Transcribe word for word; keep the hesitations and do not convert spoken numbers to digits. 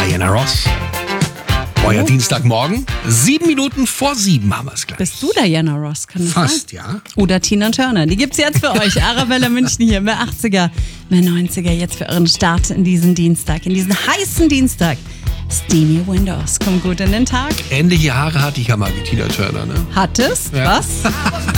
Diana Ross. Euer oh. Dienstagmorgen, sieben Minuten vor sieben haben wir es gleich. Bist du Diana Ross? Kann das Fast, sein? ja. Oder Tina Turner. Die gibt's jetzt für euch. Arabella München hier, mehr achtziger, mehr neunziger. Jetzt für euren Start in diesen Dienstag, in diesen heißen Dienstag. Steamy Windows. Kommt gut in den Tag. Ähnliche Haare hatte ich ja mal wie Tina Turner, ne? Hat es? Ja. Was?